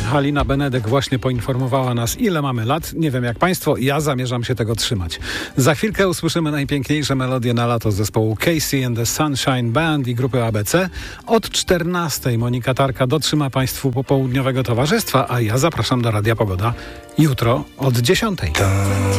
Halina Benedek właśnie poinformowała nas, ile mamy lat. Nie wiem jak państwo, ja zamierzam się tego trzymać. Za chwilkę usłyszymy najpiękniejsze melodie na lato z zespołu Casey and the Sunshine Band i grupy ABC. Od 14 Monika Tarka dotrzyma państwu popołudniowego towarzystwa, a ja zapraszam do Radia Pogoda jutro od 10.